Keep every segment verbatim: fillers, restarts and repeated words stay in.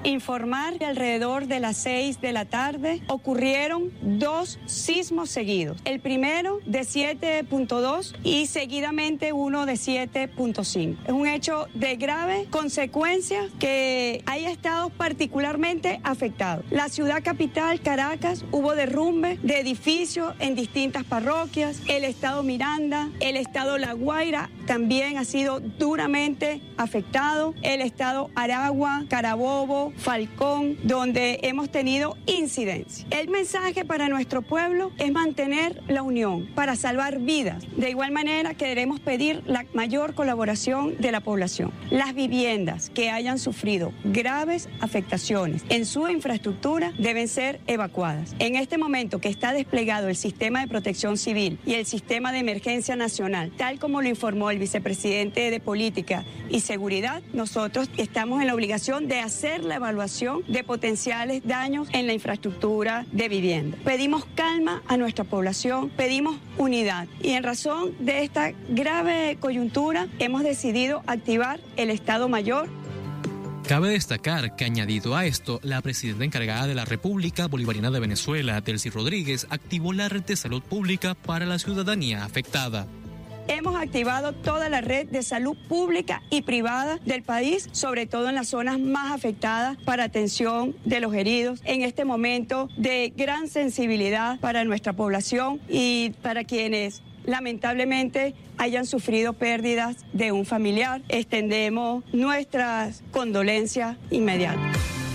informar que alrededor de las seis de la tarde ocurrieron dos sismos seguidos. El primero de siete punto dos y seguidamente uno de siete punto cinco. Es un hecho de grave consecuencia que haya estado particularmente afectado. La ciudad capital, Caracas, hubo derrumbe de edificios en distintas parroquias. El estado Miranda, el estado La Guaira también ha sido duramente afectado. El estado Aragua, Carabobo, Falcón, donde hemos tenido incidencia. El mensaje para nuestro pueblo es mantener la unión para salvar vidas. De igual manera, queremos pedir la mayor colaboración de la población. Las viviendas que hayan sufrido graves afectaciones en su infraestructura deben ser evacuadas. En este momento que está desplegado el sistema de protección civil y el sistema de emergencia nacional, tal como lo informó el vicepresidente de Política y Seguridad, nosotros estamos en la obligación de hacer la evaluación de potenciales daños en la infraestructura de vivienda. Pedimos calma a nuestra población, pedimos unidad y en razón de esta grave coyuntura hemos decidido activar el Estado Mayor. Cabe destacar que añadido a esto, la presidenta encargada de la República Bolivariana de Venezuela, Delcy Rodríguez, activó la red de salud pública para la ciudadanía afectada. Hemos activado toda la red de salud pública y privada del país, sobre todo en las zonas más afectadas para atención de los heridos, en este momento de gran sensibilidad para nuestra población y para quienes lamentablemente hayan sufrido pérdidas de un familiar. Extendemos nuestras condolencias inmediatas.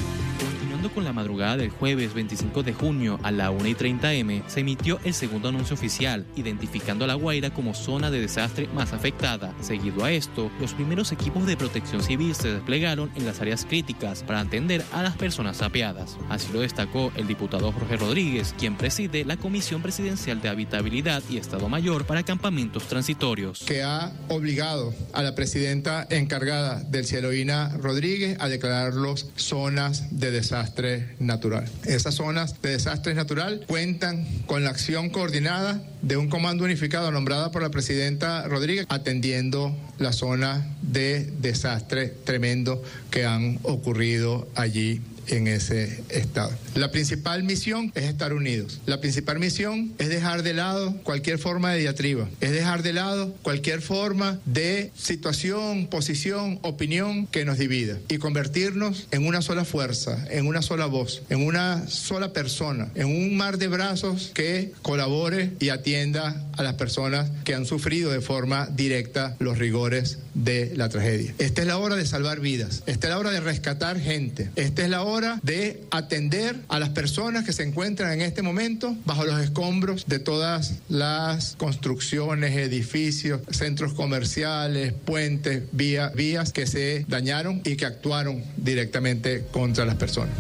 Con la madrugada del jueves veinticinco de junio a la una y treinta eme se emitió el segundo anuncio oficial, identificando a La Guaira como zona de desastre más afectada. Seguido a esto, los primeros equipos de protección civil se desplegaron en las áreas críticas para atender a las personas sapeadas. Así lo destacó el diputado Jorge Rodríguez, quien preside la Comisión Presidencial de Habitabilidad y Estado Mayor para Campamentos Transitorios. Que ha obligado a la presidenta encargada, Delcy Eloína Rodríguez, a declararlos zonas de desastre natural. Esas zonas de desastre natural cuentan con la acción coordinada de un comando unificado nombrado por la presidenta Rodríguez, atendiendo la zona de desastre tremendo que han ocurrido allí en ese estado. La principal misión es estar unidos. La principal misión es dejar de lado cualquier forma de diatriba, es dejar de lado cualquier forma de situación, posición, opinión que nos divida y convertirnos en una sola fuerza, en una sola voz, en una sola persona, en un mar de brazos que colabore y atienda a las personas que han sufrido de forma directa los rigores de la tragedia. Esta es la hora de salvar vidas, esta es la hora de rescatar gente, esta es la hora de atender a las personas que se encuentran en este momento bajo los escombros de todas las construcciones, edificios, centros comerciales, puentes, vía, vías que se dañaron y que actuaron directamente contra las personas.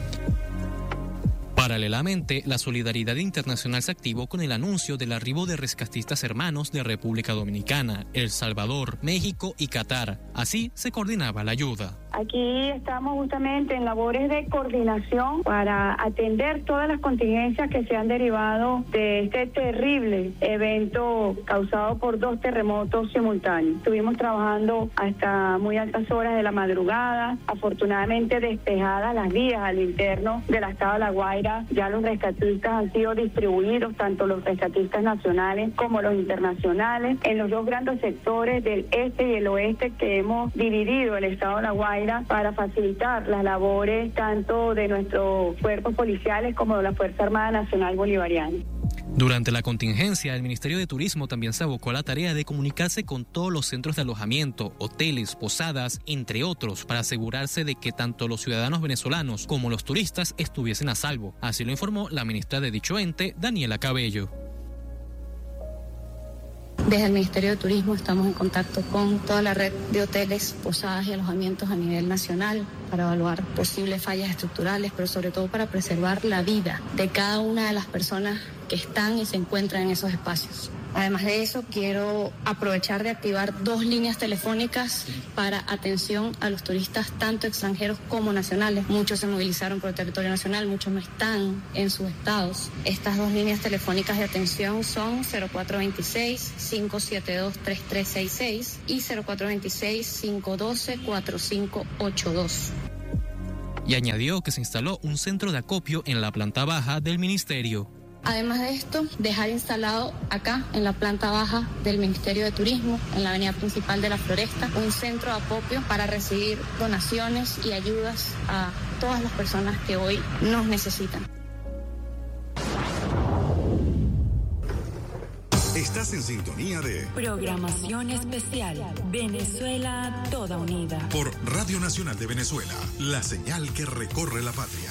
Paralelamente, la solidaridad internacional se activó con el anuncio del arribo de rescatistas hermanos de República Dominicana, El Salvador, México y Qatar. Así se coordinaba la ayuda. Aquí estamos justamente en labores de coordinación para atender todas las contingencias que se han derivado de este terrible evento causado por dos terremotos simultáneos. Estuvimos trabajando hasta muy altas horas de la madrugada, afortunadamente despejadas las vías al interno del estado de La Guaira. Ya los rescatistas han sido distribuidos, tanto los rescatistas nacionales como los internacionales, en los dos grandes sectores del este y el oeste que hemos dividido el estado de La Guaira para facilitar las labores tanto de nuestros cuerpos policiales como de la Fuerza Armada Nacional Bolivariana. Durante la contingencia, el Ministerio de Turismo también se abocó a la tarea de comunicarse con todos los centros de alojamiento, hoteles, posadas, entre otros, para asegurarse de que tanto los ciudadanos venezolanos como los turistas estuviesen a salvo. Así lo informó la ministra de dicho ente, Daniela Cabello. Desde el Ministerio de Turismo estamos en contacto con toda la red de hoteles, posadas y alojamientos a nivel nacional para evaluar posibles fallas estructurales, pero sobre todo para preservar la vida de cada una de las personas que están y se encuentran en esos espacios. Además de eso, quiero aprovechar de activar dos líneas telefónicas para atención a los turistas, tanto extranjeros como nacionales. Muchos se movilizaron por el territorio nacional, muchos no están en sus estados. Estas dos líneas telefónicas de atención son cero cuatro dos seis, cinco siete dos, tres tres seis seis y cero cuatro dos seis, cinco uno dos, cuatro cinco ocho dos. y añadió que se instaló un centro de acopio en la planta baja del ministerio. Además de esto, dejar instalado acá, en la planta baja del Ministerio de Turismo, en la avenida principal de La Floresta, un centro de acopio para recibir donaciones y ayudas a todas las personas que hoy nos necesitan. Estás en sintonía de Programación Especial Venezuela Toda Unida por Radio Nacional de Venezuela, la señal que recorre la patria.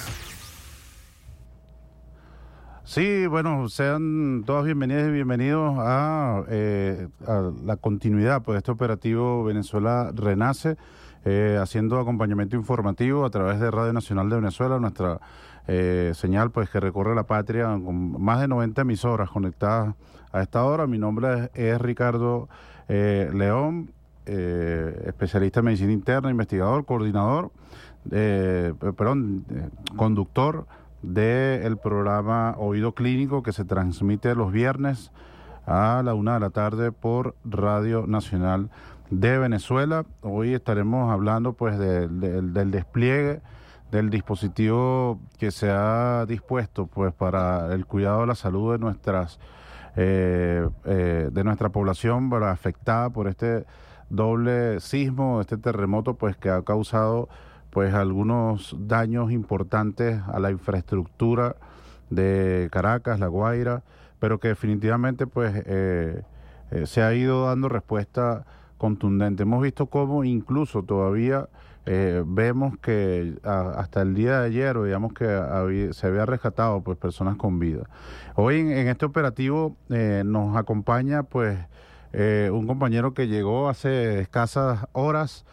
Sí, bueno, sean todos bienvenidas y bienvenidos a, eh, a la continuidad pues, de este operativo Venezuela Renace, eh, haciendo acompañamiento informativo a través de Radio Nacional de Venezuela, nuestra eh, señal pues que recorre la patria con más de noventa emisoras conectadas a esta hora. Mi nombre es, es Ricardo eh, León, eh, especialista en medicina interna, investigador, coordinador, eh, perdón, eh, conductor del programa Oído Clínico que se transmite los viernes a la una de la tarde por Radio Nacional de Venezuela. Hoy estaremos hablando pues de, de, del despliegue del dispositivo que se ha dispuesto pues para el cuidado de la salud de nuestras eh, eh, de nuestra población para, afectada por este doble sismo, este terremoto pues que ha causado pues algunos daños importantes a la infraestructura de Caracas, La Guaira, pero que definitivamente pues eh, eh, se ha ido dando respuesta contundente. Hemos visto cómo incluso todavía eh, vemos que a, hasta el día de ayer, digamos que había, se había rescatado pues personas con vida. Hoy en, en este operativo eh, nos acompaña pues eh, un compañero que llegó hace escasas horas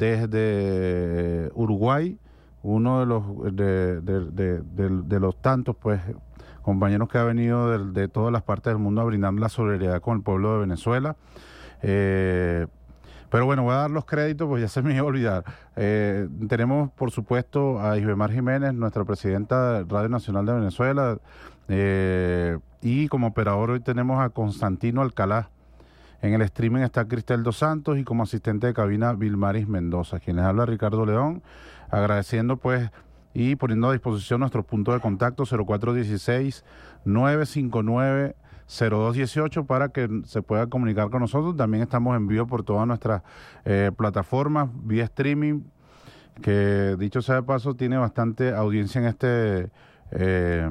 desde Uruguay, uno de los de, de, de, de, de los tantos pues compañeros que ha venido de, de todas las partes del mundo a brindar la solidaridad con el pueblo de Venezuela. Eh, pero bueno, voy a dar los créditos, pues ya se me iba a olvidar. Eh, tenemos, por supuesto, a Isbemar Jiménez, nuestra presidenta de Radio Nacional de Venezuela, eh, y como operador hoy tenemos a Constantino Alcalá. En el streaming está Cristel Dos Santos y como asistente de cabina Vilmaris Mendoza, quien les habla Ricardo León, agradeciendo pues y poniendo a disposición nuestro punto de contacto cero cuatro uno seis, nueve cinco nueve, cero dos uno ocho para que se pueda comunicar con nosotros. También estamos en vivo por todas nuestras eh, plataformas, vía streaming, que dicho sea de paso tiene bastante audiencia en este... Eh,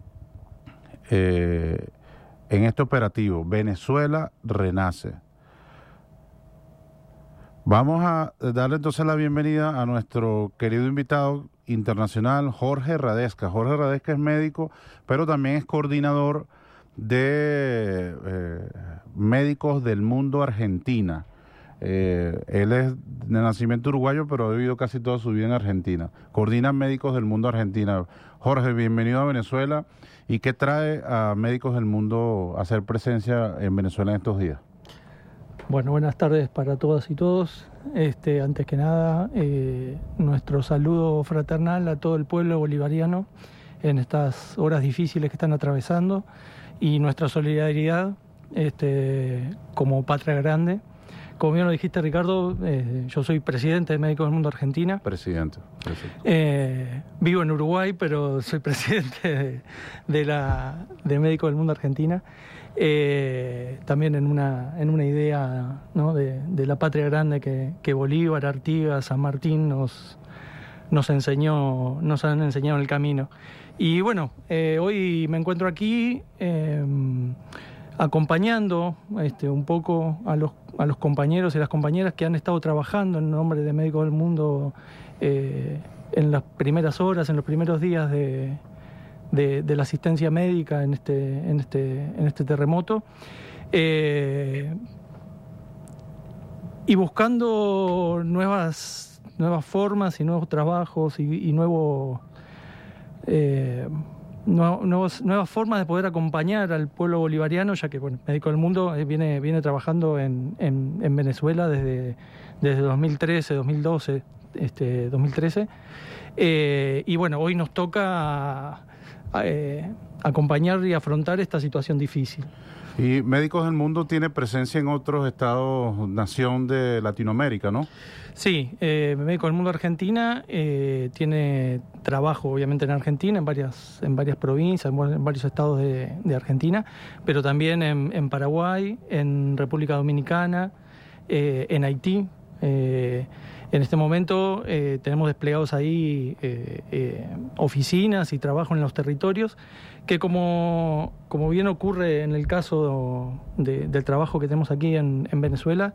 eh, En este operativo, Venezuela Renace. Vamos a darle entonces la bienvenida a nuestro querido invitado internacional, Jorge Radesca. Jorge Radesca es médico, pero también es coordinador de eh, Médicos del Mundo Argentina. Eh, él es de nacimiento uruguayo, pero ha vivido casi toda su vida en Argentina. Coordina Médicos del Mundo Argentina. Jorge, bienvenido a Venezuela. ¿Y qué trae a Médicos del Mundo a hacer presencia en Venezuela en estos días? Bueno, buenas tardes para todas y todos. Este, antes que nada, eh, nuestro saludo fraternal a todo el pueblo bolivariano en estas horas difíciles que están atravesando y nuestra solidaridad este, como patria grande. Como bien lo dijiste, Ricardo, eh, yo soy presidente de Médicos del Mundo Argentina. Presidente. Eh, vivo en Uruguay, pero soy presidente de, de, la, de Médicos del Mundo Argentina. Eh, también en una, en una idea, ¿no? de, de la patria grande que, que Bolívar, Artigas, San Martín nos, nos, enseñó, nos han enseñado el camino. Y bueno, eh, hoy me encuentro aquí eh, acompañando este, un poco a los a los compañeros y las compañeras que han estado trabajando en nombre de Médicos del Mundo eh, en las primeras horas, en los primeros días de, de, de la asistencia médica en este, en este, en este terremoto. Eh, y buscando nuevas, nuevas formas y nuevos trabajos y, y nuevos... Eh, Nuevos, nuevas formas de poder acompañar al pueblo bolivariano, ya que bueno, Médicos del Mundo viene, viene trabajando en, en, en Venezuela desde, desde dos mil trece, dos mil doce, este, dos mil trece. Eh, y bueno, hoy nos toca eh, acompañar y afrontar esta situación difícil. Y Médicos del Mundo tiene presencia en otros estados, nación de Latinoamérica, ¿no? Sí, eh, Médicos del Mundo Argentina eh, tiene trabajo obviamente en Argentina, en varias, en varias provincias, en varios estados de, de Argentina, pero también en, en Paraguay, en República Dominicana, eh, en Haití. Eh, en este momento eh, tenemos desplegados ahí eh, eh, oficinas y trabajo en los territorios que, como, como bien ocurre en el caso de, del trabajo que tenemos aquí en, en Venezuela,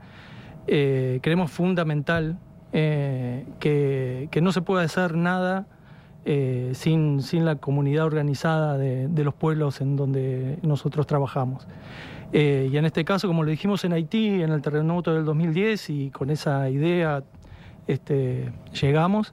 eh, creemos fundamental eh, que, que no se puede hacer nada eh, sin, sin la comunidad organizada de, de los pueblos en donde nosotros trabajamos. Eh, y en este caso, como lo dijimos en Haití, en el terremoto del dos mil diez, y con esa idea este, llegamos,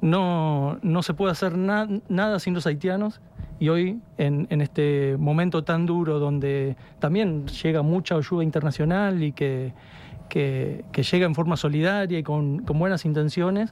no, no se puede hacer na nada sin los haitianos, y hoy, en, en este momento tan duro, donde también llega mucha ayuda internacional y que, que, que llega en forma solidaria y con, con buenas intenciones,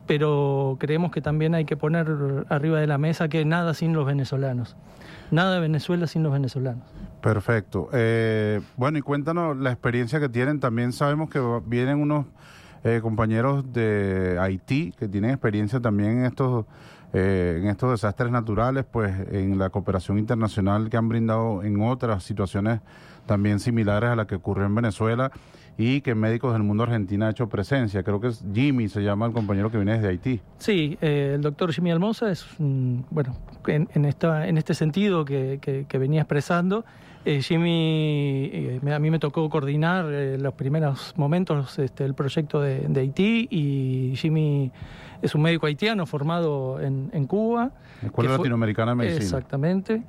pero creemos que también hay que poner arriba de la mesa que nada sin los venezolanos. Nada de Venezuela sin los venezolanos. Perfecto. Eh, bueno, y cuéntanos la experiencia que tienen. También sabemos que vienen unos eh, compañeros de Haití que tienen experiencia también en estos, eh, en estos desastres naturales, pues en la cooperación internacional que han brindado en otras situaciones también similares a la que ocurrió en Venezuela, y que Médicos del Mundo Argentina ha hecho presencia. Creo que es Jimmy, se llama el compañero que viene desde Haití. Sí, eh, el doctor Jimmy Almoza es, mm, bueno, en, en, esta, en este sentido que, que, que venía expresando, eh, Jimmy, eh, a mí me tocó coordinar eh, los primeros momentos este, el proyecto de, de Haití, y Jimmy es un médico haitiano formado en, en Cuba. Escuela Latinoamericana de Medicina. Exactamente.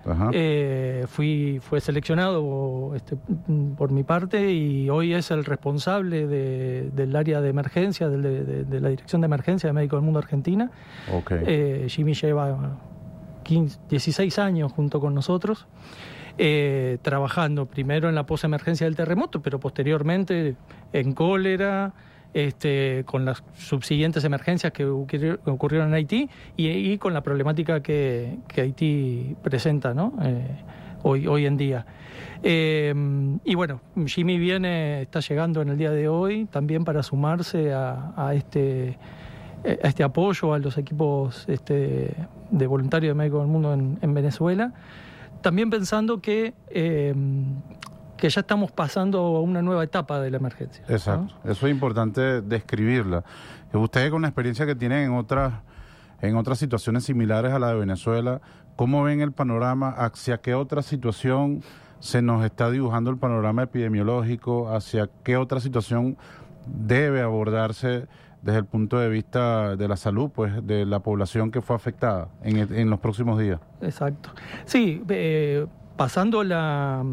Eh, fui, fue seleccionado este, por mi parte, y hoy es el responsable de, del área de emergencia, de, de, de la Dirección de Emergencia de Médicos del Mundo Argentina. Okay. Eh, Jimmy lleva quince, dieciséis años junto con nosotros, eh, trabajando primero en la posemergencia del terremoto, pero posteriormente en cólera, Este, con las subsiguientes emergencias que ocurrieron en Haití, y, y con la problemática que, que Haití presenta, ¿no? eh, hoy, hoy en día. Eh, y bueno, Jimmy viene, está llegando en el día de hoy también para sumarse a, a, este, a este apoyo a los equipos este, de voluntarios de Médicos del Mundo en, en Venezuela, también pensando que Eh, que ya estamos pasando a una nueva etapa de la emergencia. Exacto, ¿no? Eso es importante describirla. Ustedes, con la experiencia que tienen en otras, en otras situaciones similares a la de Venezuela, ¿cómo ven el panorama? ¿Hacia qué otra situación se nos está dibujando el panorama epidemiológico? ¿Hacia qué otra situación debe abordarse desde el punto de vista de la salud, pues, de la población que fue afectada en, en los próximos días? Exacto. Sí, eh, pasando la...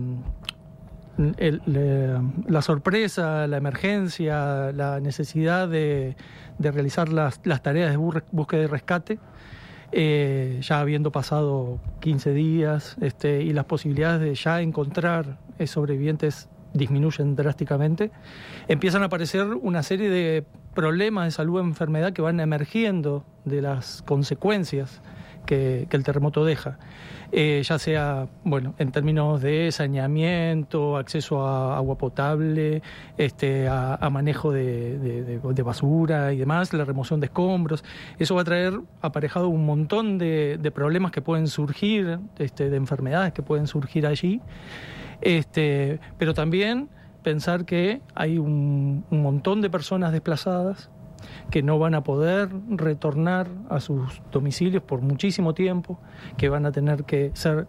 El, la, la sorpresa, la emergencia, la necesidad de, de realizar las, las tareas de búsqueda y rescate, eh, ya habiendo pasado quince días, este, y las posibilidades de ya encontrar sobrevivientes disminuyen drásticamente, empiezan a aparecer una serie de problemas de salud o enfermedad que van emergiendo de las consecuencias que, que el terremoto deja. Eh, ya sea, bueno, en términos de saneamiento, acceso a agua potable, este, a, a manejo de, de, de, de basura y demás, la remoción de escombros. Eso va a traer aparejado un montón de, de problemas que pueden surgir, este, de enfermedades que pueden surgir allí, este, pero también pensar que hay un, un montón de personas desplazadas que no van a poder retornar a sus domicilios por muchísimo tiempo, que van a tener que ser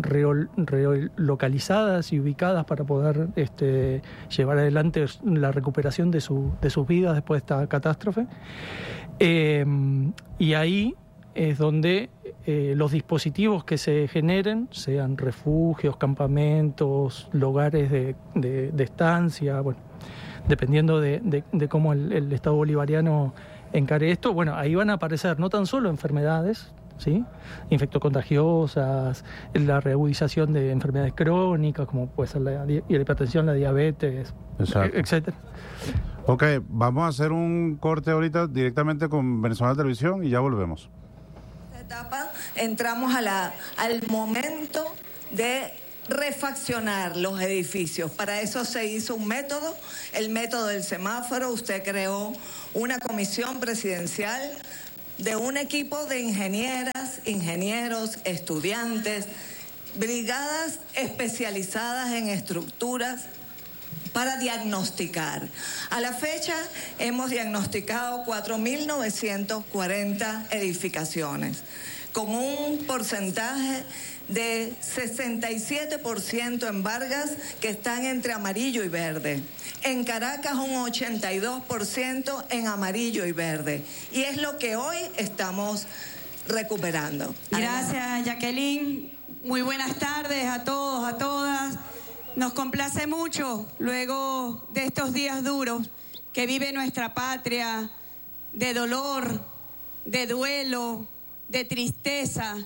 relocalizadas y ubicadas para poder este, llevar adelante la recuperación de, su, de sus vidas después de esta catástrofe. Eh, y ahí es donde eh, los dispositivos que se generen, sean refugios, campamentos, lugares de, de, de estancia, bueno, dependiendo de, de, de cómo el, el Estado bolivariano encare esto, bueno, ahí van a aparecer no tan solo enfermedades, ¿sí?, infectocontagiosas, la reagudización de enfermedades crónicas, como puede ser la, la hipertensión, la diabetes, etcétera. Ok, vamos a hacer un corte ahorita directamente con Venezolana Televisión y ya volvemos. etapa entramos a la, al momento de refaccionar los edificios. Para eso se hizo un método, el método del semáforo. Usted creó una comisión presidencial de un equipo de ingenieras, ingenieros, estudiantes, brigadas especializadas en estructuras para diagnosticar. A la fecha hemos diagnosticado cuatro mil novecientas cuarenta edificaciones, con un porcentaje de sesenta y siete por ciento en Vargas, que están entre amarillo y verde. En Caracas un ochenta y dos por ciento en amarillo y verde. Y es lo que hoy estamos recuperando. Gracias, Jacqueline. Muy buenas tardes a todos, a todas. Nos complace mucho, luego de estos días duros que vive nuestra patria, de dolor, de duelo, de tristeza,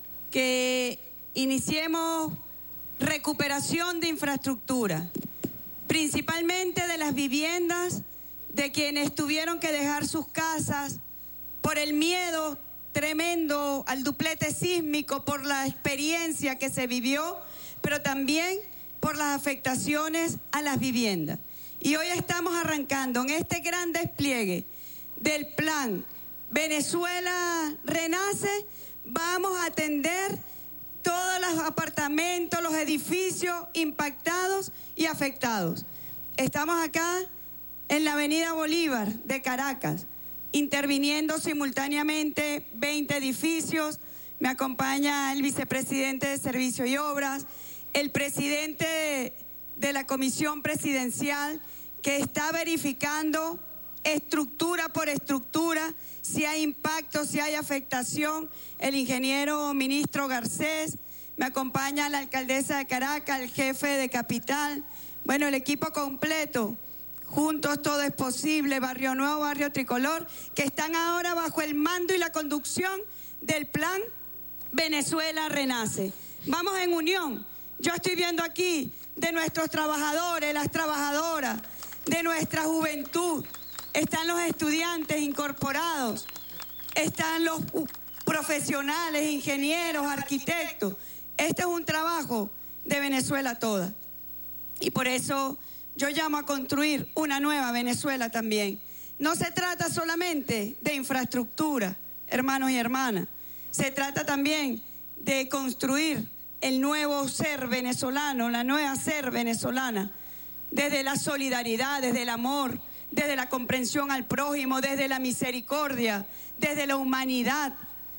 que iniciemos recuperación de infraestructura, principalmente de las viviendas de quienes tuvieron que dejar sus casas por el miedo tremendo al duplete sísmico, por la experiencia que se vivió, pero también por las afectaciones a las viviendas. Y hoy estamos arrancando en este gran despliegue del plan Venezuela Renace. Vamos a atender todos los apartamentos, los edificios impactados y afectados. Estamos acá en la avenida Bolívar de Caracas, interviniendo simultáneamente veinte edificios. Me acompaña el vicepresidente de Servicio y Obras, el presidente de la Comisión Presidencial, que está verificando estructura por estructura, si hay impacto, si hay afectación, el ingeniero ministro Garcés. Me acompaña la alcaldesa de Caracas, el jefe de Capital, bueno, el equipo completo. Juntos todo es posible, Barrio Nuevo, Barrio Tricolor, que están ahora bajo el mando y la conducción del plan Venezuela Renace. Vamos en unión. Yo estoy viendo aquí de nuestros trabajadores, las trabajadoras, de nuestra juventud. Están los estudiantes incorporados, están los profesionales, ingenieros, arquitectos. Este es un trabajo de Venezuela toda. Y por eso yo llamo a construir una nueva Venezuela también. No se trata solamente de infraestructura, hermanos y hermanas. Se trata también de construir el nuevo ser venezolano, la nueva ser venezolana, desde la solidaridad, desde el amor, desde la comprensión al prójimo, desde la misericordia, desde la humanidad.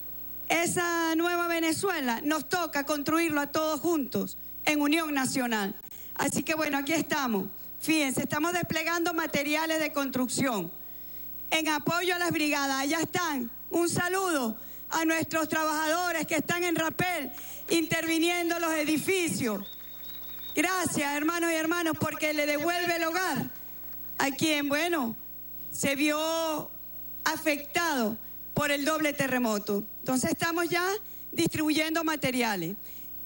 Esa nueva Venezuela nos toca construirlo a todos juntos, en unión nacional. Así que bueno, aquí estamos. Fíjense, estamos desplegando materiales de construcción en apoyo a las brigadas. Allá están. Un saludo a nuestros trabajadores que están en Rapel interviniendo los edificios. Gracias, hermanos y hermanas, porque le devuelve el hogar a quien, bueno, se vio afectado por el doble terremoto. Entonces estamos ya distribuyendo materiales.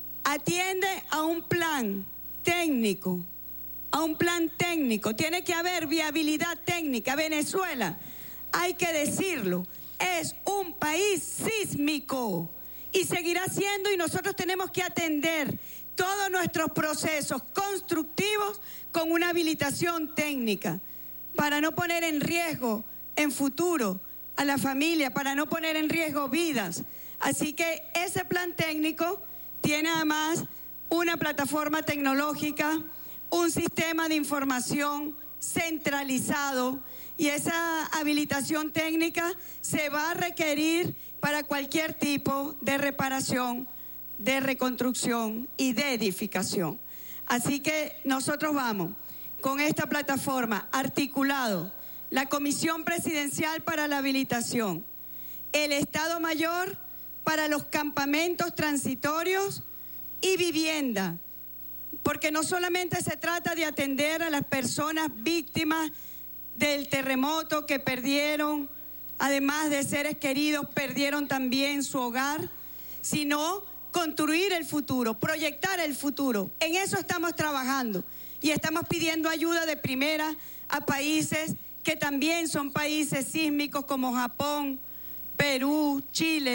Atiende a un plan técnico, a un plan técnico. Tiene que haber viabilidad técnica. Venezuela, hay que decirlo, es un país sísmico y seguirá siendo, y nosotros tenemos que atender todos nuestros procesos constructivos con una habilitación técnica para no poner en riesgo en futuro a la familia, para no poner en riesgo vidas. Así que ese plan técnico tiene además una plataforma tecnológica, un sistema de información centralizado, y esa habilitación técnica se va a requerir para cualquier tipo de reparación, de reconstrucción y de edificación. Así que nosotros vamos con esta plataforma articulado, la Comisión Presidencial para la Habilitación, el Estado Mayor para los campamentos transitorios y vivienda, porque no solamente se trata de atender a las personas víctimas del terremoto que perdieron, además de seres queridos, perdieron también su hogar, sino construir el futuro, proyectar el futuro. En eso estamos trabajando y estamos pidiendo ayuda de primera a países que también son países sísmicos como Japón, Perú, Chile,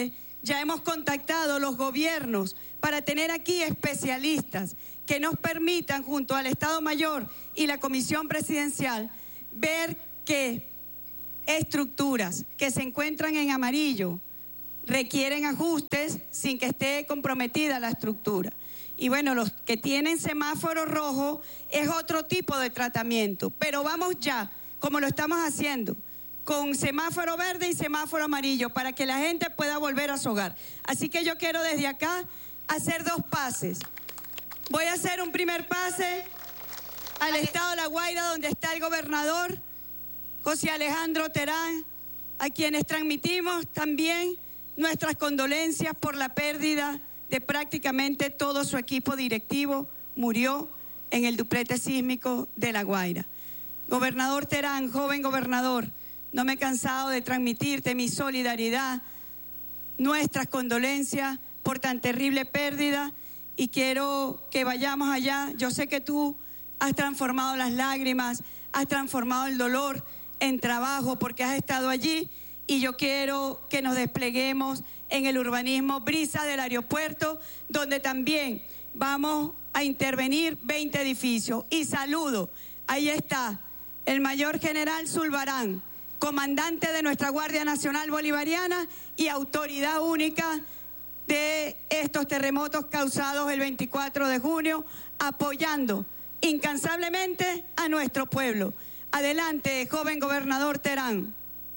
ya hemos contactado los gobiernos para tener aquí especialistas que nos permitan, junto al Estado Mayor y la Comisión Presidencial, ver qué estructuras que se encuentran en amarillo requieren ajustes sin que esté comprometida la estructura. Y bueno, los que tienen semáforo rojo es otro tipo de tratamiento, pero vamos ya, como lo estamos haciendo, con semáforo verde y semáforo amarillo, para que la gente pueda volver a su hogar. Así que yo quiero desde acá hacer dos pases. Voy a hacer un primer pase al estado de La Guaira, donde está el gobernador José Alejandro Terán, a quienes transmitimos también nuestras condolencias por la pérdida de prácticamente todo su equipo directivo. Murió en el duplete sísmico de La Guaira. Gobernador Terán, joven gobernador, no me he cansado de transmitirte mi solidaridad, nuestras condolencias por tan terrible pérdida, y quiero que vayamos allá. Yo sé que tú has transformado las lágrimas, has transformado el dolor en trabajo porque has estado allí, y yo quiero que nos despleguemos en el urbanismo Brisa del aeropuerto, donde también vamos a intervenir veinte edificios. Y saludo, ahí está el mayor general Zulbarán, comandante de nuestra Guardia Nacional Bolivariana y autoridad única de estos terremotos causados el veinticuatro de junio, apoyando incansablemente a nuestro pueblo. Adelante, joven gobernador Terán.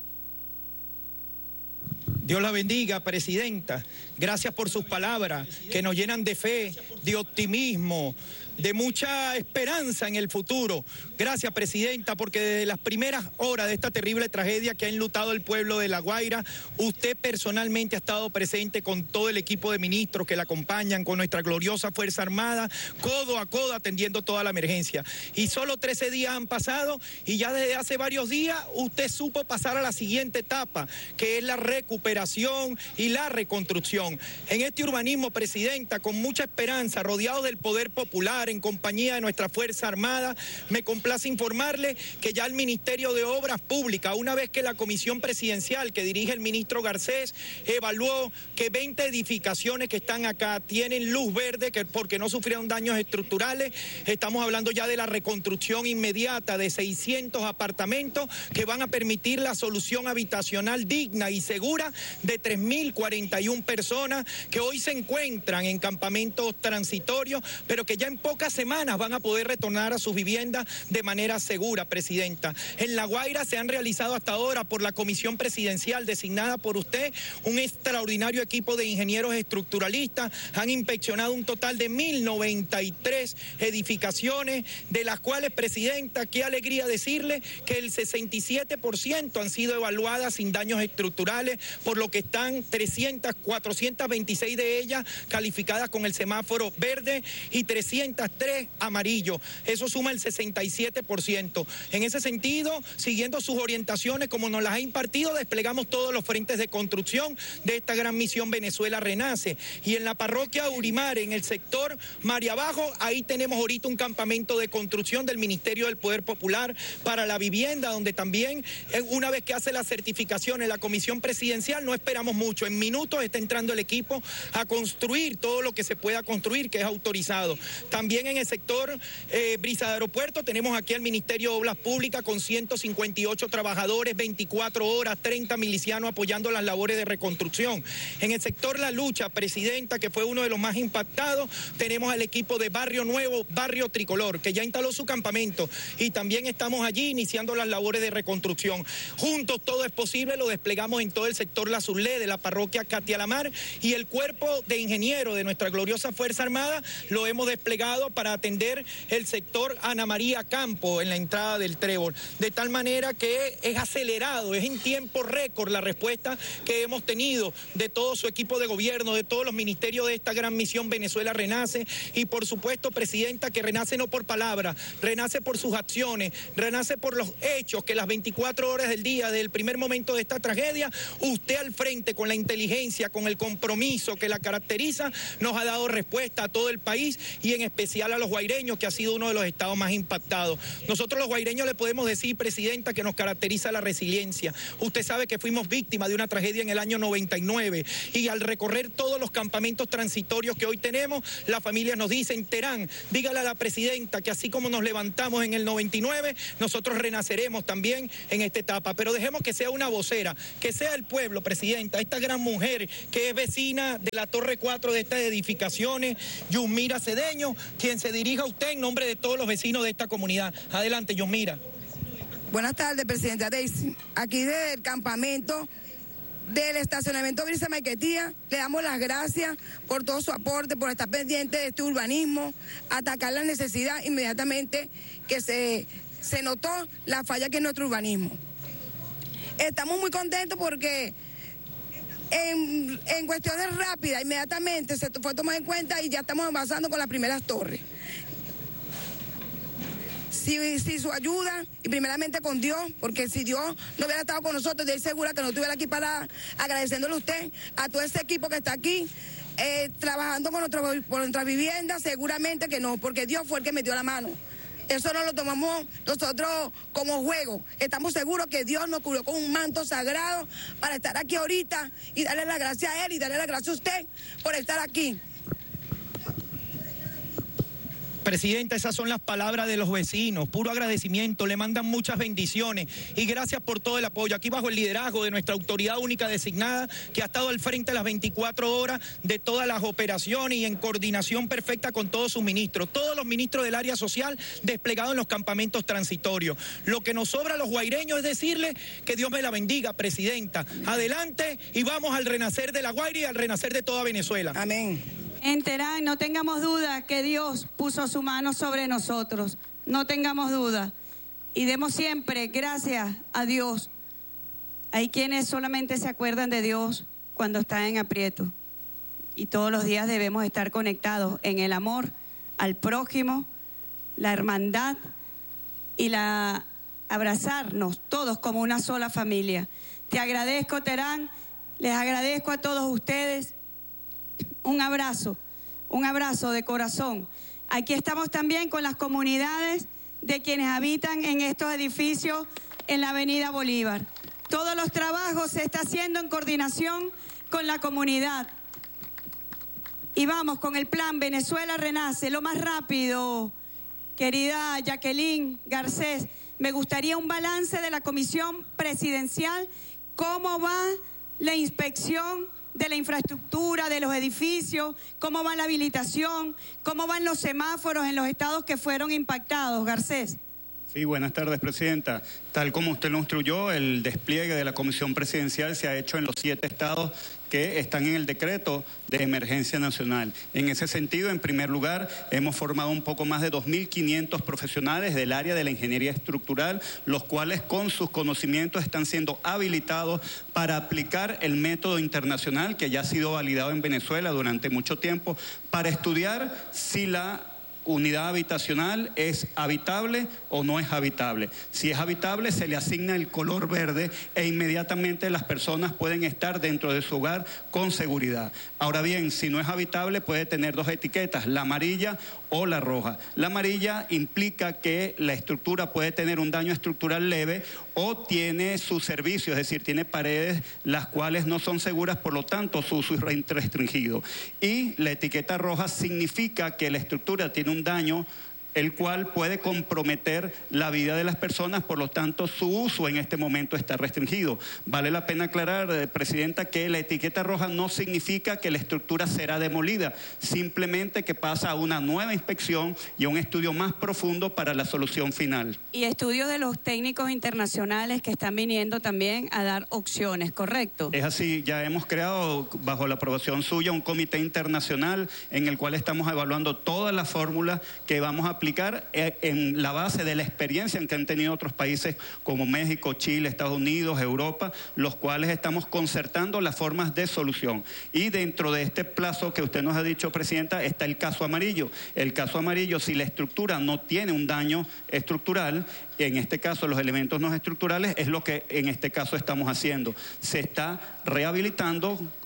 Dios la bendiga, presidenta. Gracias por sus palabras, que nos llenan de fe, de optimismo, de mucha esperanza en el futuro. Gracias, presidenta, porque desde las primeras horas de esta terrible tragedia que ha enlutado el pueblo de La Guaira, usted personalmente ha estado presente con todo el equipo de ministros que la acompañan, con nuestra gloriosa Fuerza Armada, codo a codo atendiendo toda la emergencia. Y solo trece días han pasado, y ya desde hace varios días usted supo pasar a la siguiente etapa, que es la recuperación y la reconstrucción. En este urbanismo, presidenta, con mucha esperanza, rodeado del poder popular, en compañía de nuestra Fuerza Armada, me complace informarle que ya el Ministerio de Obras Públicas, una vez que la comisión presidencial que dirige el ministro Garcés evaluó que veinte edificaciones que están acá tienen luz verde que porque no sufrieron daños estructurales, estamos hablando ya de la reconstrucción inmediata de seiscientos apartamentos que van a permitir la solución habitacional digna y segura de tres mil cuarenta y una personas que hoy se encuentran en campamentos transitorios, pero que ya en pocas semanas van a poder retornar a sus viviendas de manera segura, presidenta. En La Guaira se han realizado hasta ahora por la comisión presidencial designada por usted un extraordinario equipo de ingenieros estructuralistas. Han inspeccionado un total de mil noventa y tres edificaciones, de las cuales, presidenta, qué alegría decirle que el sesenta y siete por ciento han sido evaluadas sin daños estructurales, por lo que están trescientas, cuatrocientas veintiséis de ellas calificadas con el semáforo verde y trescientos tres amarillo. Eso suma el sesenta y siete por ciento. En ese sentido, siguiendo sus orientaciones como nos las ha impartido, desplegamos todos los frentes de construcción de esta gran misión Venezuela Renace. Y en la parroquia Urimare, en el sector María Abajo, ahí tenemos ahorita un campamento de construcción del Ministerio del Poder Popular para la vivienda, donde también, una vez que hace la certificación en la comisión presidencial, no esperamos mucho. En minutos está entrando el equipo a construir todo lo que se pueda construir, que es autorizado. También en el sector eh, Brisa de aeropuerto tenemos aquí al Ministerio de Obras Públicas con ciento cincuenta y ocho trabajadores, veinticuatro horas, treinta milicianos apoyando las labores de reconstrucción. En el sector La Lucha, presidenta, que fue uno de los más impactados, tenemos al equipo de Barrio Nuevo, Barrio Tricolor, que ya instaló su campamento, y también estamos allí iniciando las labores de reconstrucción. Juntos todo es posible, lo desplegamos en todo el sector La Zulé de la parroquia Katia Lamar, y el cuerpo de ingenieros de nuestra gloriosa Fuerza Armada lo hemos desplegado para atender el sector Ana María Campo en la entrada del Trébol, de tal manera que es acelerado, es en tiempo récord la respuesta que hemos tenido de todo su equipo de gobierno, de todos los ministerios de esta gran misión Venezuela Renace, y por supuesto, presidenta, que renace no por palabras, renace por sus acciones, renace por los hechos, que las veinticuatro horas del día, desde el primer momento de esta tragedia, usted al frente, con la inteligencia, con el compromiso que la caracteriza, nos ha dado respuesta a todo el país, y en especial especial a los guaireños, que ha sido uno de los estados más impactados. Nosotros los guaireños le podemos decir, presidenta, que nos caracteriza la resiliencia. Usted sabe que fuimos víctimas de una tragedia en el año noventa y nueve y al recorrer todos los campamentos transitorios que hoy tenemos, las familias nos dicen, Terán, dígale a la presidenta que así como nos levantamos en el noventa y nueve, nosotros renaceremos también en esta etapa. Pero dejemos que sea una vocera, que sea el pueblo, presidenta, esta gran mujer que es vecina de la Torre cuatro de estas edificaciones, Yusmira Cedeño, quien se dirija a usted en nombre de todos los vecinos de esta comunidad. Adelante, Yusmira. Buenas tardes, presidenta Daisy. Aquí desde el campamento del estacionamiento Brisa Maiquetía, le damos las gracias por todo su aporte, por estar pendiente de este urbanismo, atacar la necesidad inmediatamente que se, se notó la falla que es nuestro urbanismo. Estamos muy contentos porque en, en cuestiones rápidas, inmediatamente se fue tomado en cuenta y ya estamos avanzando con las primeras torres. Si, si su ayuda, y primeramente con Dios, porque si Dios no hubiera estado con nosotros, estoy segura que no estuviera aquí para agradeciéndole a usted, a todo ese equipo que está aquí, eh, trabajando con nuestro, por nuestras viviendas, seguramente que no, porque Dios fue el que metió la mano. Eso no lo tomamos nosotros como juego. Estamos seguros que Dios nos cubrió con un manto sagrado para estar aquí ahorita y darle la gracia a Él y darle la gracia a usted por estar aquí. Presidenta, esas son las palabras de los vecinos, puro agradecimiento, le mandan muchas bendiciones y gracias por todo el apoyo. Aquí bajo el liderazgo de nuestra autoridad única designada, que ha estado al frente a las veinticuatro horas de todas las operaciones y en coordinación perfecta con todos sus ministros, todos los ministros del área social desplegados en los campamentos transitorios. Lo que nos sobra a los guaireños es decirle que Dios me la bendiga, presidenta. Adelante y vamos al renacer de La Guaira y al renacer de toda Venezuela. Amén. En Terán, no tengamos duda que Dios puso su mano sobre nosotros, no tengamos duda. Y demos siempre gracias a Dios. Hay quienes solamente se acuerdan de Dios cuando están en aprieto. Y todos los días debemos estar conectados en el amor al prójimo, la hermandad y la abrazarnos todos como una sola familia. Te agradezco, Terán, les agradezco a todos ustedes. Un abrazo, un abrazo de corazón. Aquí estamos también con las comunidades de quienes habitan en estos edificios en la Avenida Bolívar. Todos los trabajos se están haciendo en coordinación con la comunidad. Y vamos con el plan Venezuela Renace, lo más rápido. Querida Jacqueline Garcés, me gustaría un balance de la Comisión Presidencial, cómo va la inspección de la infraestructura, de los edificios, cómo va la habilitación, cómo van los semáforos en los estados que fueron impactados. Garcés. Sí, buenas tardes, presidenta. Tal como usted lo instruyó, el despliegue de la Comisión Presidencial se ha hecho en los siete estados que están en el decreto de emergencia nacional. En ese sentido, en primer lugar, hemos formado un poco más de dos mil quinientos profesionales del área de la ingeniería estructural, los cuales con sus conocimientos están siendo habilitados para aplicar el método internacional que ya ha sido validado en Venezuela durante mucho tiempo, para estudiar si la unidad habitacional es habitable o no es habitable. Si es habitable, se le asigna el color verde e inmediatamente las personas pueden estar dentro de su hogar con seguridad. Ahora bien, si no es habitable, puede tener dos etiquetas, la amarilla o la roja. La amarilla implica que la estructura puede tener un daño estructural leve o tiene su servicio, es decir, tiene paredes las cuales no son seguras, por lo tanto su uso es restringido. Y la etiqueta roja significa que la estructura tiene un daño el cual puede comprometer la vida de las personas, por lo tanto su uso en este momento está restringido. Vale la pena aclarar, eh, presidenta, que la etiqueta roja no significa que la estructura será demolida, simplemente que pasa a una nueva inspección y a un estudio más profundo para la solución final. Y estudios de los técnicos internacionales que están viniendo también a dar opciones, ¿correcto? Es así, ya hemos creado, bajo la aprobación suya, un comité internacional en el cual estamos evaluando todas las fórmulas que vamos a aplicar en la base de la experiencia que han tenido otros países como México, Chile, Estados Unidos, Europa, los cuales estamos concertando las formas de solución. Y dentro de este plazo que usted nos ha dicho, presidenta, está el caso amarillo. El caso amarillo, si la estructura no tiene un daño estructural, en este caso los elementos no estructurales, es lo que en este caso estamos haciendo. Se está rehabilitando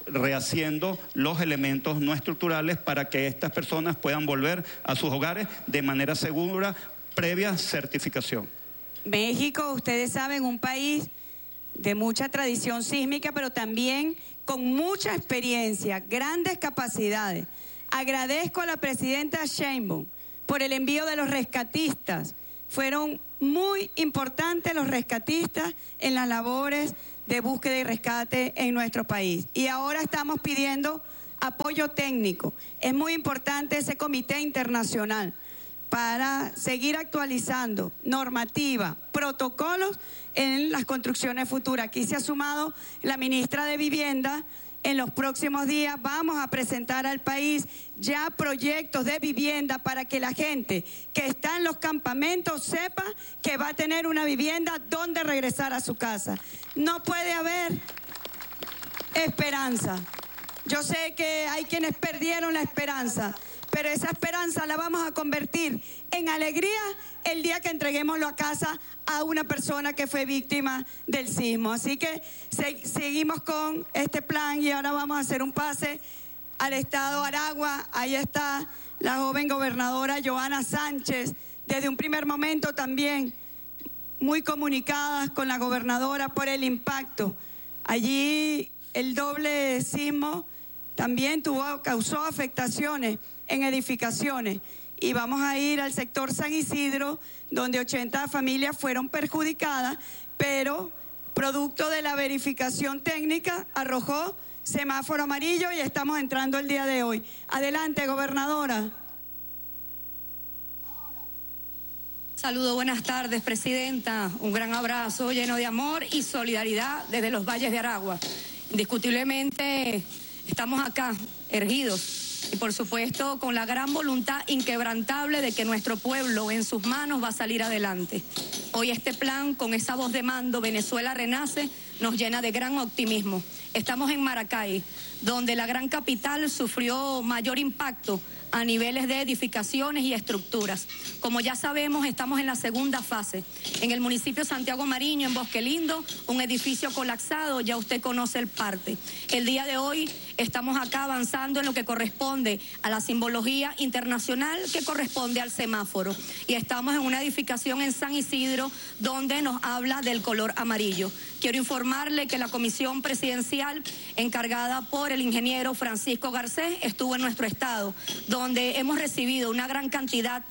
rehaciendo los elementos no estructurales para que estas personas puedan volver a sus hogares de manera segura, previa certificación. México, ustedes saben, un país de mucha tradición sísmica, pero también con mucha experiencia, grandes capacidades. Agradezco a la presidenta Sheinbaum por el envío de los rescatistas. Fueron muy importantes los rescatistas en las labores de búsqueda y rescate en nuestro país. Y ahora estamos pidiendo apoyo técnico. Es muy importante ese comité internacional para seguir actualizando normativa, protocolos en las construcciones futuras. Aquí se ha sumado la ministra de Vivienda. En los próximos días vamos a presentar al país ya proyectos de vivienda para que la gente que está en los campamentos sepa que va a tener una vivienda donde regresar a su casa. No puede haber esperanza. Yo sé que hay quienes perdieron la esperanza, pero esa esperanza la vamos a convertir en alegría el día que entreguemos la casa a una persona que fue víctima del sismo. Así que se, seguimos con este plan y ahora vamos a hacer un pase al estado Aragua. Ahí está la joven gobernadora Johanna Sánchez, desde un primer momento también muy comunicadas con la gobernadora por el impacto. Allí el doble sismo también tuvo, causó afectaciones en edificaciones. Y vamos a ir al sector San Isidro, donde ochenta familias fueron perjudicadas, pero producto de la verificación técnica arrojó semáforo amarillo y estamos entrando el día de hoy. Adelante, gobernadora. Saludo, buenas tardes, presidenta. Un gran abrazo lleno de amor y solidaridad desde los valles de Aragua. Indiscutiblemente estamos acá, erguidos, y por supuesto con la gran voluntad inquebrantable de que nuestro pueblo en sus manos va a salir adelante. Hoy este plan, con esa voz de mando, Venezuela Renace, nos llena de gran optimismo. Estamos en Maracay, donde la gran capital sufrió mayor impacto a niveles de edificaciones y estructuras. Como ya sabemos, estamos en la segunda fase. En el municipio de Santiago Mariño, en Bosque Lindo, un edificio colapsado, ya usted conoce el parte. El día de hoy estamos acá avanzando en lo que corresponde a la simbología internacional que corresponde al semáforo. Y estamos en una edificación en San Isidro donde nos habla del color amarillo. Quiero informarle que la comisión presidencial encargada por el ingeniero Francisco Garcés estuvo en nuestro estado, donde hemos recibido una gran cantidad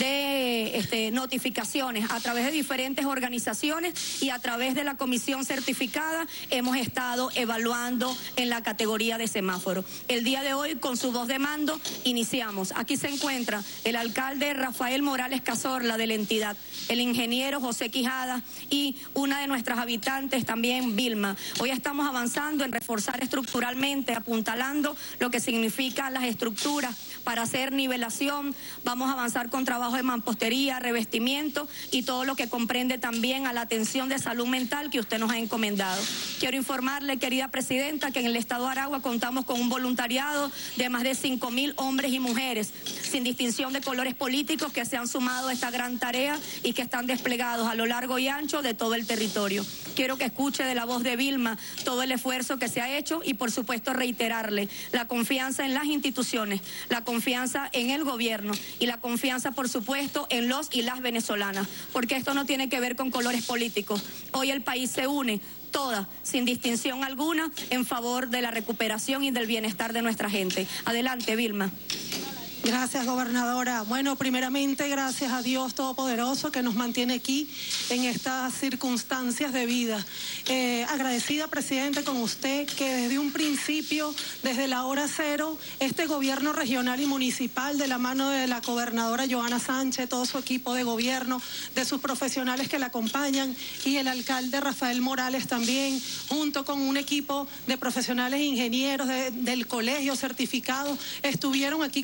de este, notificaciones a través de diferentes organizaciones y a través de la comisión certificada hemos estado evaluando en la categoría de semáforo. El día de hoy, con su voz de mando, iniciamos. Aquí se encuentra el alcalde Rafael Morales Cazorla de la entidad, el ingeniero José Quijada y una de nuestras habitantes también, Vilma. Hoy estamos avanzando en reforzar estructuralmente, apuntalando lo que significa las estructuras para hacer nivelación. Vamos a avanzar con trabajo de mampostería, revestimiento y todo lo que comprende también a la atención de salud mental que usted nos ha encomendado. Quiero informarle, querida presidenta, que en el estado de Aragua contamos con un voluntariado de más de cinco mil hombres y mujeres, sin distinción de colores políticos, que se han sumado a esta gran tarea y que están desplegados a lo largo y ancho de todo el territorio. Quiero que escuche de la voz de Vilma todo el esfuerzo que se ha hecho y por supuesto reiterarle la confianza en las instituciones, la confianza en el gobierno y la confianza por supuesto en los y las venezolanas, porque esto no tiene que ver con colores políticos. Hoy el país se une toda, sin distinción alguna, en favor de la recuperación y del bienestar de nuestra gente. Adelante, Vilma. Gracias, gobernadora. Bueno, primeramente, gracias a Dios Todopoderoso que nos mantiene aquí en estas circunstancias de vida. Eh, agradecida, presidente, con usted que desde un principio, desde la hora cero, este gobierno regional y municipal, de la mano de la gobernadora Johanna Sánchez, todo su equipo de gobierno, de sus profesionales que la acompañan y el alcalde Rafael Morales también, junto con un equipo de profesionales e ingenieros de, del colegio certificados, estuvieron aquí con nosotros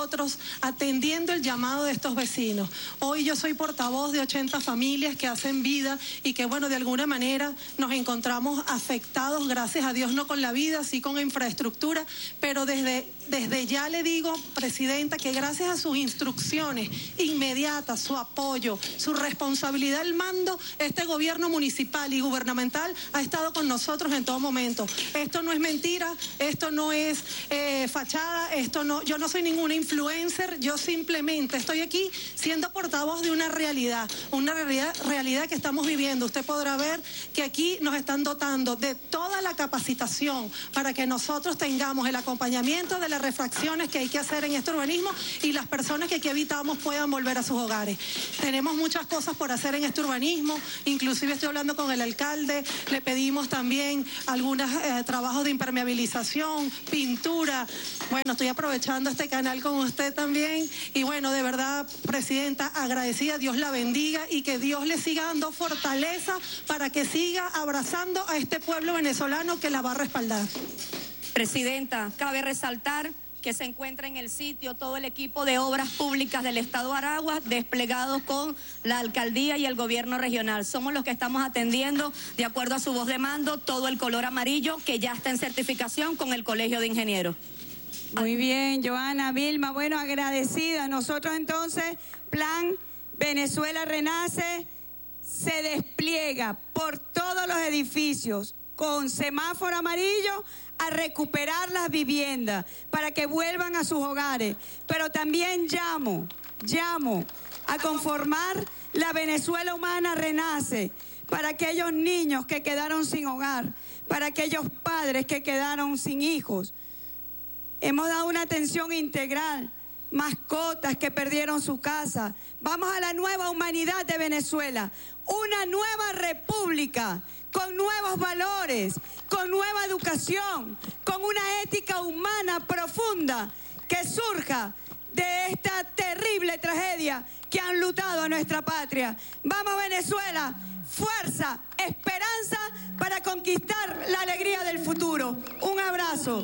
nosotros atendiendo el llamado de estos vecinos. Hoy yo soy portavoz de ochenta familias que hacen vida y que, bueno, de alguna manera nos encontramos afectados, gracias a Dios, no con la vida, sí con infraestructura, pero desde, desde ya le digo, Presidenta, que gracias a sus instrucciones inmediatas, su apoyo, su responsabilidad al mando, este gobierno municipal y gubernamental ha estado con nosotros en todo momento. Esto no es mentira, esto no es eh, fachada, esto no, yo no soy ninguna influencer, yo simplemente estoy aquí siendo portavoz de una realidad, una realidad, realidad que estamos viviendo. Usted podrá ver que aquí nos están dotando de toda la capacitación para que nosotros tengamos el acompañamiento de las refracciones que hay que hacer en este urbanismo y las personas que aquí habitamos puedan volver a sus hogares. Tenemos muchas cosas por hacer en este urbanismo, inclusive estoy hablando con el alcalde, le pedimos también algunos eh, trabajos de impermeabilización, pintura. Bueno, estoy aprovechando este canal con usted también y bueno, de verdad, Presidenta, agradecida, Dios la bendiga y que Dios le siga dando fortaleza para que siga abrazando a este pueblo venezolano que la va a respaldar. Presidenta, cabe resaltar que se encuentra en el sitio todo el equipo de obras públicas del Estado de Aragua, desplegados con la alcaldía y el gobierno regional. Somos los que estamos atendiendo, de acuerdo a su voz de mando, todo el color amarillo que ya está en certificación con el Colegio de Ingenieros. Muy bien, Joana, Vilma, bueno, agradecida. Nosotros entonces, Plan Venezuela Renace se despliega por todos los edificios con semáforo amarillo a recuperar las viviendas para que vuelvan a sus hogares. Pero también llamo, llamo a conformar la Venezuela Humana Renace para aquellos niños que quedaron sin hogar, para aquellos padres que quedaron sin hijos. Hemos dado una atención integral, mascotas que perdieron su casa. Vamos a la nueva humanidad de Venezuela, una nueva república con nuevos valores, con nueva educación, con una ética humana profunda que surja de esta terrible tragedia que han lutado a nuestra patria. Vamos, Venezuela, fuerza, esperanza para conquistar la alegría del futuro. Un abrazo.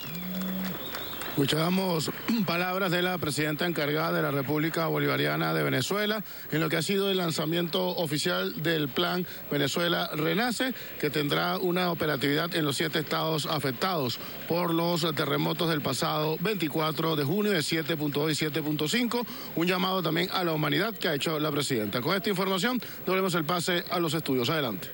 Escuchamos palabras de la presidenta encargada de la República Bolivariana de Venezuela en lo que ha sido el lanzamiento oficial del Plan Venezuela Renace, que tendrá una operatividad en los siete estados afectados por los terremotos del pasado veinticuatro de junio de siete punto dos y siete punto cinco. Un llamado también a la humanidad que ha hecho la presidenta. Con esta información, devolvemos el pase a los estudios. Adelante.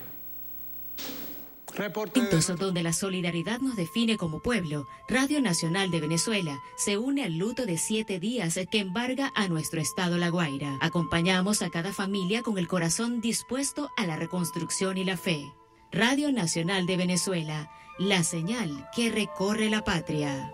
Entonces, donde la solidaridad nos define como pueblo, Radio Nacional de Venezuela se une al luto de siete días que embarga a nuestro estado La Guaira. Acompañamos a cada familia con el corazón dispuesto a la reconstrucción y la fe. Radio Nacional de Venezuela, la señal que recorre la patria.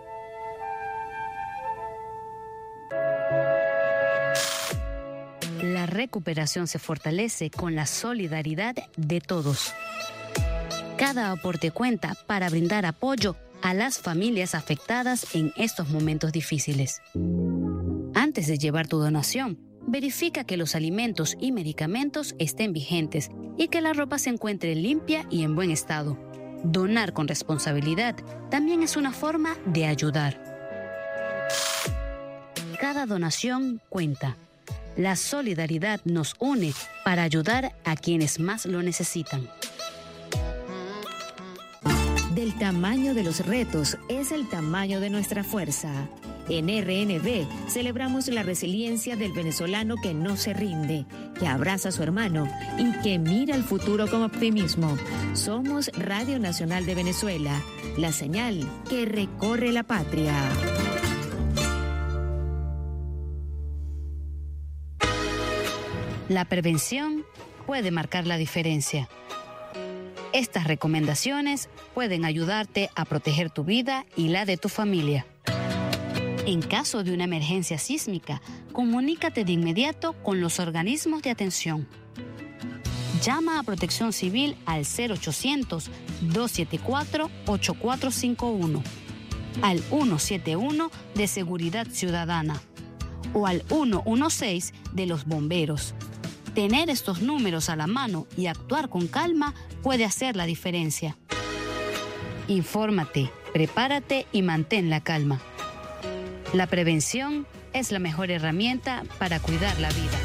La recuperación se fortalece con la solidaridad de todos. Cada aporte cuenta para brindar apoyo a las familias afectadas en estos momentos difíciles. Antes de llevar tu donación, verifica que los alimentos y medicamentos estén vigentes y que la ropa se encuentre limpia y en buen estado. Donar con responsabilidad también es una forma de ayudar. Cada donación cuenta. La solidaridad nos une para ayudar a quienes más lo necesitan. Del tamaño de los retos es el tamaño de nuestra fuerza. En R N V celebramos la resiliencia del venezolano que no se rinde, que abraza a su hermano y que mira el futuro con optimismo. Somos Radio Nacional de Venezuela, la señal que recorre la patria. La prevención puede marcar la diferencia. Estas recomendaciones pueden ayudarte a proteger tu vida y la de tu familia. En caso de una emergencia sísmica, comunícate de inmediato con los organismos de atención. Llama a Protección Civil al cero ochocientos, dos siete cuatro, ocho cuatro cinco uno, al ciento setenta y uno de Seguridad Ciudadana o al ciento dieciséis de los bomberos. Tener estos números a la mano y actuar con calma puede hacer la diferencia. Infórmate, prepárate y mantén la calma. La prevención es la mejor herramienta para cuidar la vida.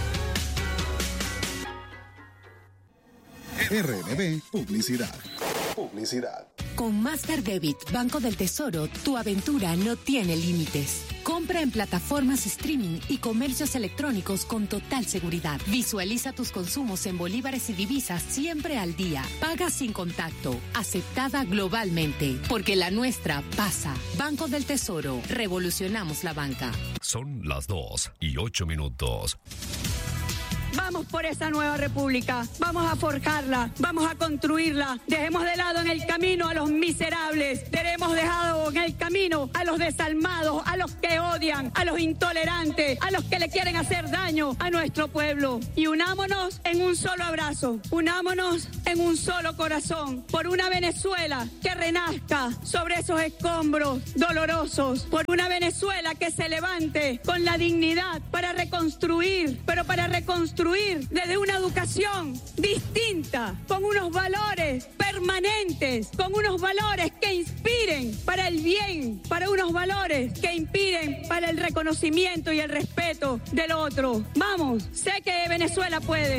R N B Publicidad. Publicidad. Con Master Debit, Banco del Tesoro, tu aventura no tiene límites. Compra en plataformas streaming y comercios electrónicos con total seguridad. Visualiza tus consumos en bolívares y divisas siempre al día. Paga sin contacto. Aceptada globalmente. Porque la nuestra pasa. Banco del Tesoro. Revolucionamos la banca. Son las dos y ocho minutos. Vamos por esa nueva república, vamos a forjarla, vamos a construirla. Dejemos de lado en el camino a los miserables, dejemos dejado en el camino a los desalmados, a los que odian, a los intolerantes, a los que le quieren hacer daño a nuestro pueblo. Y unámonos en un solo abrazo, unámonos en un solo corazón, por una Venezuela que renazca sobre esos escombros dolorosos, por una Venezuela que se levante con la dignidad para reconstruir, pero para reconstruir desde una educación distinta, con unos valores permanentes, con unos valores que inspiren para el bien, para unos valores que inspiren para el reconocimiento y el respeto del otro. Vamos, sé que Venezuela puede.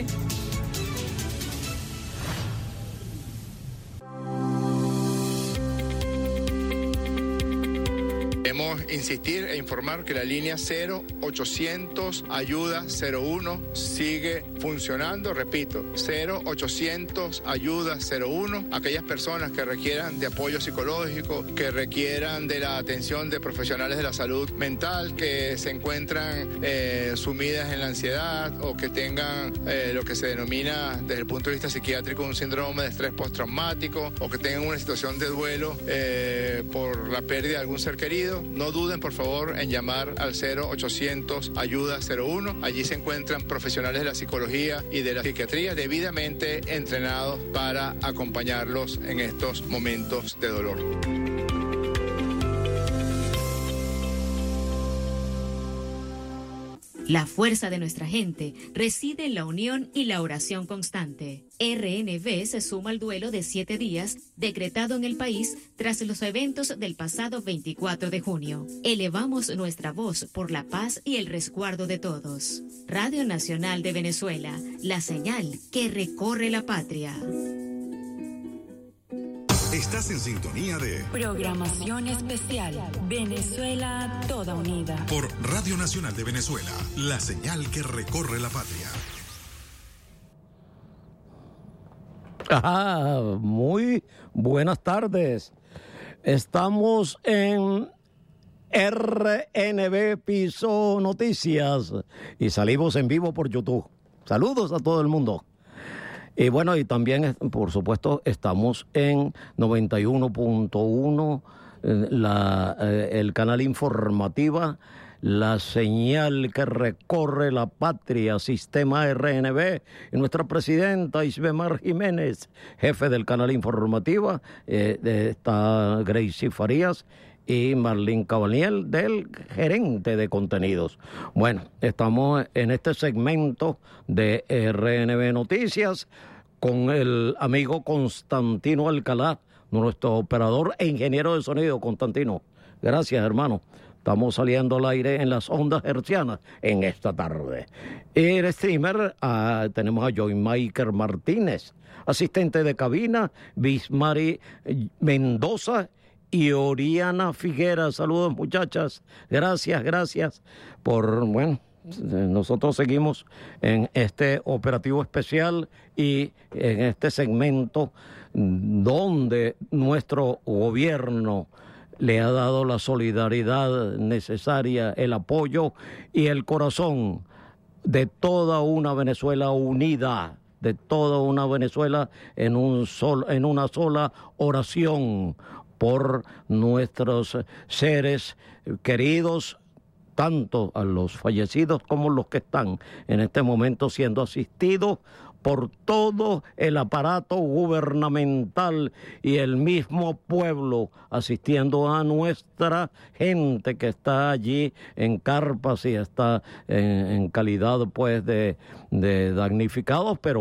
Queremos insistir e informar que la línea cero ochocientos ayuda cero uno sigue funcionando. Repito, cero ochocientos ayuda cero uno. Aquellas personas que requieran de apoyo psicológico, que requieran de la atención de profesionales de la salud mental, que se encuentran eh, sumidas en la ansiedad o que tengan eh, lo que se denomina desde el punto de vista psiquiátrico un síndrome de estrés postraumático o que tengan una situación de duelo eh, por la pérdida de algún ser querido. No duden, por favor, en llamar al cero ochocientos ayuda cero uno. Allí se encuentran profesionales de la psicología y de la psiquiatría debidamente entrenados para acompañarlos en estos momentos de dolor. La fuerza de nuestra gente reside en la unión y la oración constante. R N B se suma al duelo de siete días decretado en el país tras los eventos del pasado veinticuatro de junio. Elevamos nuestra voz por la paz y el resguardo de todos. Radio Nacional de Venezuela, la señal que recorre la patria. Estás en sintonía de Programación Especial Venezuela Toda Unida por Radio Nacional de Venezuela, la señal que recorre la patria. Ah, muy buenas tardes. Estamos en R N B Piso Noticias y salimos en vivo por YouTube. Saludos a todo el mundo. Y bueno, y también, por supuesto, estamos en noventa y uno punto uno, la, eh, el canal informativa, la señal que recorre la patria, Sistema R N B, y nuestra presidenta Isbemar Jiménez, jefe del canal informativa, eh, está Gracie Farías y Marlene Cabaniel, del gerente de contenidos. Bueno, estamos en este segmento de R N B Noticias con el amigo Constantino Alcalá, nuestro operador e ingeniero de sonido. Constantino, gracias, hermano. Estamos saliendo al aire en las ondas hertzianas en esta tarde. El streamer, uh, tenemos a Joy Maker Martínez, asistente de cabina, Bismari Mendoza y Oriana Figuera. Saludos, muchachas. Gracias, gracias por, bueno, nosotros seguimos en este operativo especial y en este segmento donde nuestro gobierno le ha dado la solidaridad necesaria, el apoyo y el corazón de toda una Venezuela unida, de toda una Venezuela en un sol, en una sola oración por nuestros seres queridos, tanto a los fallecidos como los que están en este momento siendo asistidos por todo el aparato gubernamental y el mismo pueblo, asistiendo a nuestra gente que está allí en carpas y está en, en calidad pues de, de damnificados, pero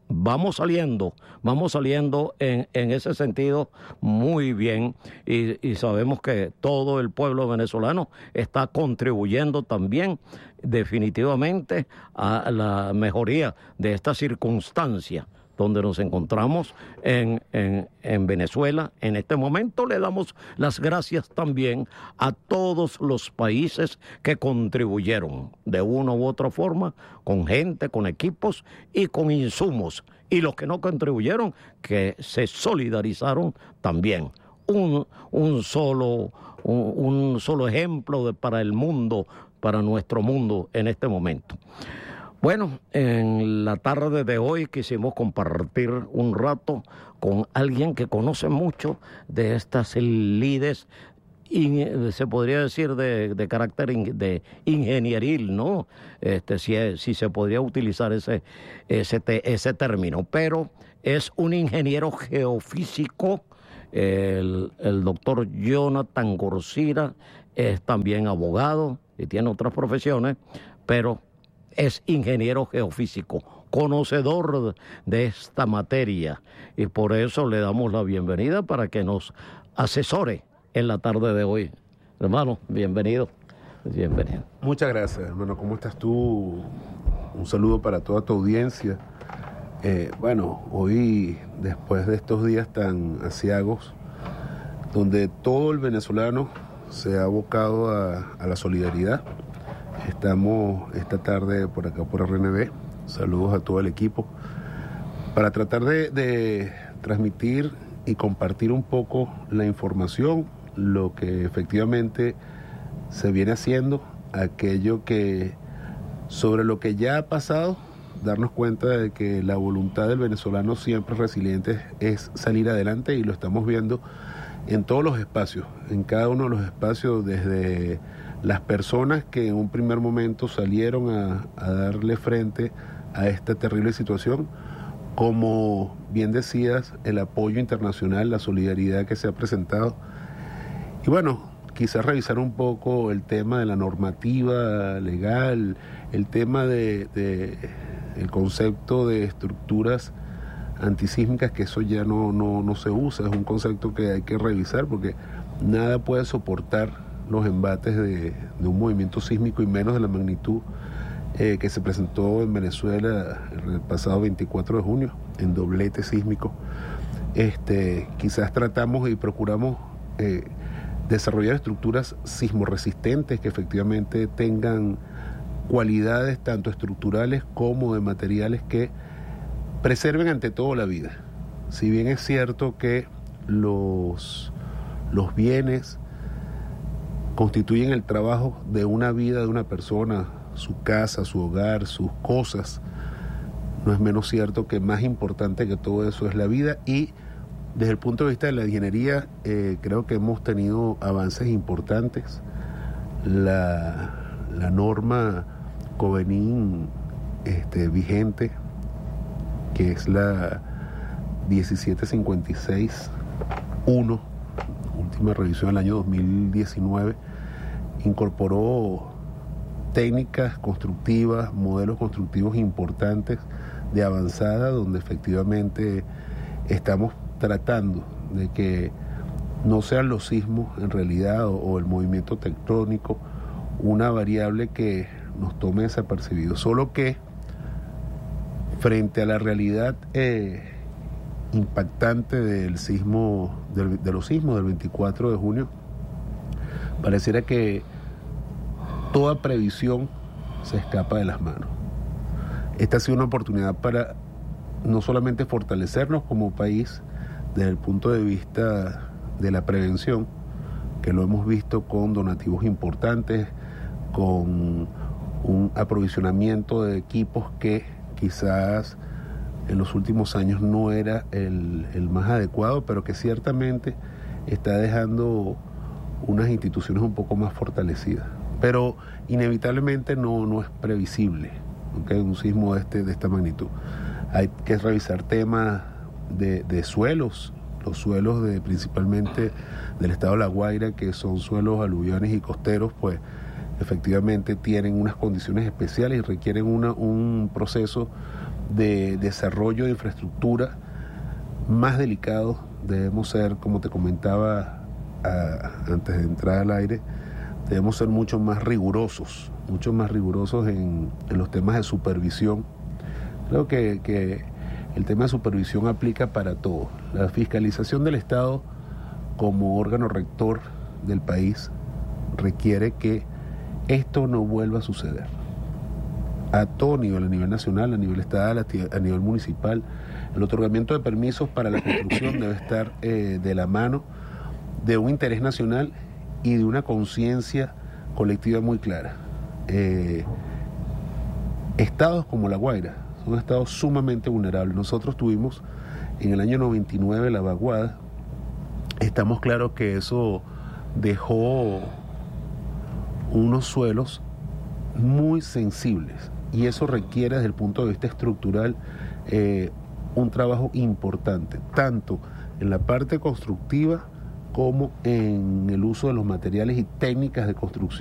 vamos saliendo, vamos saliendo en, en ese sentido muy bien y, y sabemos que todo el pueblo venezolano está contribuyendo también definitivamente a la mejoría de esta circunstancia donde nos encontramos en, en, en Venezuela. En este momento le damos las gracias también a todos los países que contribuyeron de una u otra forma, con gente, con equipos y con insumos. Y los que no contribuyeron, que se solidarizaron también. Un, un, solo, un, un solo ejemplo de, para el mundo, para nuestro mundo en este momento. Bueno, en la tarde de hoy quisimos compartir un rato con alguien que conoce mucho de estas lides, in, se podría decir de, de carácter in, de ingenieril, ¿no? Este, si, si se podría utilizar ese, ese, te, ese término, pero es un ingeniero geofísico, el, el doctor Jonathan Gorcira es también abogado y tiene otras profesiones, pero es ingeniero geofísico, conocedor de esta materia, y por eso le damos la bienvenida para que nos asesore en la tarde de hoy. Hermano, bienvenido. Bienvenido. Muchas gracias, hermano. ¿Cómo estás tú? Un saludo para toda tu audiencia. Eh, bueno, hoy, después de estos días tan aciagos, donde todo el venezolano se ha abocado a, a la solidaridad, estamos esta tarde por acá por R N V, saludos a todo el equipo, para tratar de, de transmitir y compartir un poco la información, lo que efectivamente se viene haciendo, aquello que, sobre lo que ya ha pasado, darnos cuenta de que la voluntad del venezolano siempre resiliente es salir adelante, y lo estamos viendo en todos los espacios, en cada uno de los espacios, desde las personas que en un primer momento salieron a, a darle frente a esta terrible situación, como bien decías, el apoyo internacional, la solidaridad que se ha presentado. Y bueno, quizás revisar un poco el tema de la normativa legal, el tema de, de el concepto de estructuras antisísmicas, que eso ya no, no, no se usa, es un concepto que hay que revisar, porque nada puede soportar los embates de, de un movimiento sísmico, y menos de la magnitud eh, que se presentó en Venezuela el pasado veinticuatro de junio, en doblete sísmico. Este, quizás tratamos y procuramos eh, desarrollar estructuras sismoresistentes que efectivamente tengan cualidades tanto estructurales como de materiales que preserven ante todo la vida. Si bien es cierto que los, los bienes constituyen el trabajo de una vida de una persona, su casa, su hogar, sus cosas, no es menos cierto que más importante que todo eso es la vida. Y desde el punto de vista de la ingeniería, eh, creo que hemos tenido avances importantes. La, la norma Covenin este, vigente, que es la diecisiete cincuenta y seis uno, última revisión del año dos mil diecinueve, incorporó técnicas constructivas, modelos constructivos importantes de avanzada, donde efectivamente estamos tratando de que no sean los sismos en realidad o, o el movimiento tectónico una variable que nos tome desapercibidos, solo que frente a la realidad eh, impactante del sismo, del, de los sismos del veinticuatro de junio, pareciera que toda previsión se escapa de las manos. Esta ha sido una oportunidad para no solamente fortalecernos como país desde el punto de vista de la prevención, que lo hemos visto con donativos importantes, con un aprovisionamiento de equipos que quizás en los últimos años no era el, el más adecuado, pero que ciertamente está dejando unas instituciones un poco más fortalecidas. Pero inevitablemente no, no es previsible, ¿okay? Un sismo de, este, de esta magnitud. Hay que revisar temas de, de suelos, los suelos de principalmente del estado de La Guaira, que son suelos aluviales y costeros, pues efectivamente tienen unas condiciones especiales y requieren una, un proceso de desarrollo de infraestructura más delicados. Debemos ser, como te comentaba a, antes de entrar al aire, debemos ser mucho más rigurosos, mucho más rigurosos en, en los temas de supervisión. Creo que, que el tema de supervisión aplica para todo. La fiscalización del Estado como órgano rector del país requiere que esto no vuelva a suceder. A todo nivel, a nivel nacional, a nivel estatal, a nivel municipal. El otorgamiento de permisos para la construcción debe estar eh, de la mano de un interés nacional y de una conciencia colectiva muy clara. Eh, estados como La Guaira son estados sumamente vulnerables. Nosotros tuvimos en el año noventa y nueve la vaguada. Estamos claros que eso dejó unos suelos muy sensibles y eso requiere desde el punto de vista estructural eh, un trabajo importante, tanto en la parte constructiva como en el uso de los materiales y técnicas de construcción.